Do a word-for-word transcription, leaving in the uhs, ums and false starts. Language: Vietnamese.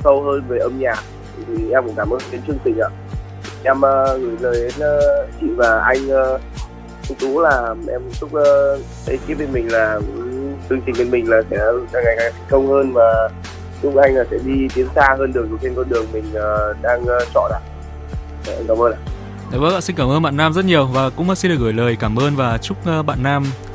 sâu hơn về âm nhạc thì em cũng cảm ơn đến chương trình ạ. Em uh, gửi lời đến uh, chị và anh uh, anh Tú là em chúc uh, ekip bên mình là um, chương trình bên mình là sẽ càng ngày càng thành công hơn và chúc anh là sẽ đi tiến xa hơn được trên con đường mình uh, đang uh, chọn ạ. Em cảm ơn ạ. Dạ vâng ạ, xin cảm ơn bạn Nam rất nhiều và cũng xin được gửi lời cảm ơn và chúc bạn Nam